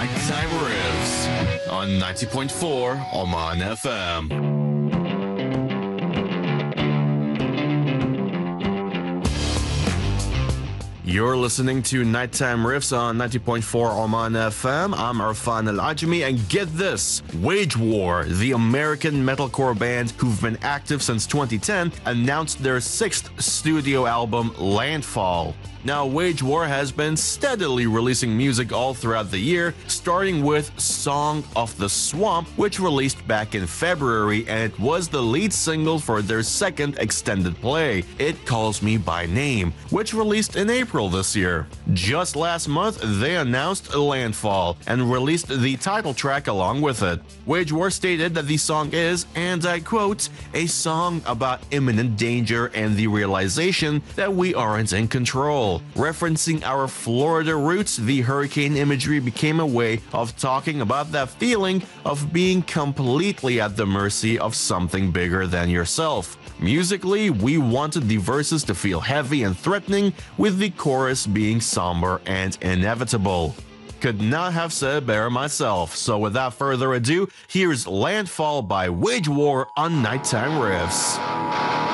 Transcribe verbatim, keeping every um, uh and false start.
Nighttime Riffs on ninety point four Oman F M. You're listening to Nighttime Riffs on ninety point four Oman F M. I'm Arfan Al-Ajmi, and get this. Wage War, the American metalcore band who've been active since twenty ten, announced their sixth studio album, Landfall. Now, Wage War has been steadily releasing music all throughout the year, starting with Song of the Swamp, which released back in February, and it was the lead single for their second extended play, It Calls Me By Name, which released in April this year. Just last month, they announced Landfall and released the title track along with it. Wage War stated that the song is, and I quote, a song about imminent danger and the realization that we aren't in control. Referencing our Florida roots, the hurricane imagery became a way of talking about that feeling of being completely at the mercy of something bigger than yourself. Musically, we wanted the verses to feel heavy and threatening, with the chorus being somber and inevitable. Could not have said better myself, so without further ado, here's Landfall by Wage War on Nighttime Riffs.